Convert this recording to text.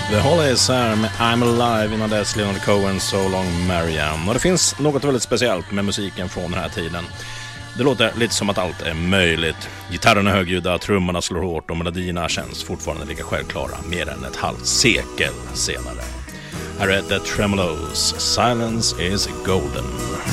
The Hollies här med I'm Alive, innan dess Leonard Cohen, So Long Marianne. Och det finns något väldigt speciellt med musiken från den här tiden. Det låter lite som att allt är möjligt. Gitarrerna är högljudda, trummorna slår hårt och melodierna känns fortfarande lika självklara mer än ett halvt sekel senare. Här är The Tremolos, Silence is Golden.